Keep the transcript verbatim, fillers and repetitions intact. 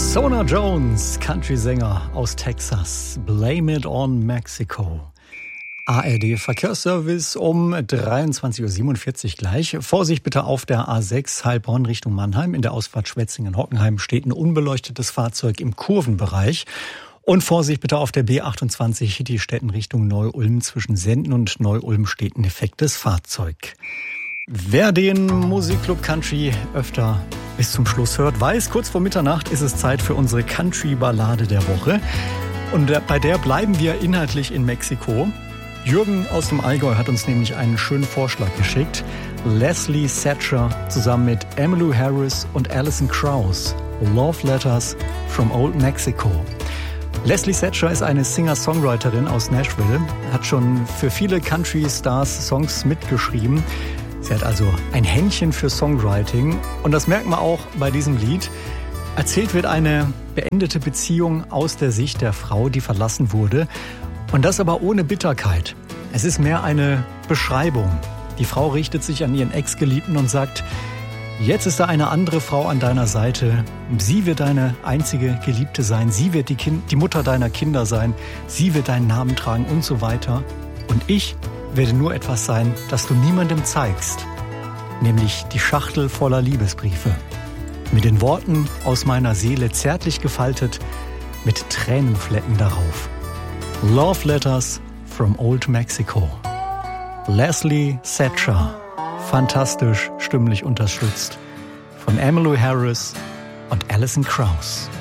Sona Jones, Country-Sänger aus Texas. Blame it on Mexico. A R D-Verkehrsservice um dreiundzwanzig Uhr siebenundvierzig gleich. Vorsicht bitte auf der A sechs Heilbronn Richtung Mannheim. In der Ausfahrt Schwetzingen-Hockenheim steht ein unbeleuchtetes Fahrzeug im Kurvenbereich. Und Vorsicht bitte auf der B achtundzwanzig Hitti-Stetten Richtung Neu-Ulm. Zwischen Senden und Neu-Ulm steht ein defektes Fahrzeug. Wer den Musikclub Country öfter bis zum Schluss hört, weiß, kurz vor Mitternacht ist es Zeit für unsere Country-Ballade der Woche. Und bei der bleiben wir inhaltlich in Mexiko. Jürgen aus dem Allgäu hat uns nämlich einen schönen Vorschlag geschickt. Leslie Thatcher zusammen mit Emmylou Harris und Alison Krauss. Love Letters from Old Mexico. Leslie Thatcher ist eine Singer-Songwriterin aus Nashville, hat schon für viele Country-Stars Songs mitgeschrieben. Sie hat also ein Händchen für Songwriting und das merkt man auch bei diesem Lied. Erzählt wird eine beendete Beziehung aus der Sicht der Frau, die verlassen wurde. Und das aber ohne Bitterkeit. Es ist mehr eine Beschreibung. Die Frau richtet sich an ihren Ex-Geliebten und sagt, jetzt ist da eine andere Frau an deiner Seite. Sie wird deine einzige Geliebte sein. Sie wird die, kind, die Mutter deiner Kinder sein. Sie wird deinen Namen tragen und so weiter. Und ich werde nur etwas sein, das du niemandem zeigst. Nämlich die Schachtel voller Liebesbriefe. Mit den Worten aus meiner Seele zärtlich gefaltet, mit Tränenflecken darauf. Love Letters from Old Mexico. Leslie Thatcher, fantastisch stimmlich unterstützt, von Emmylou Harris und Alison Krauss.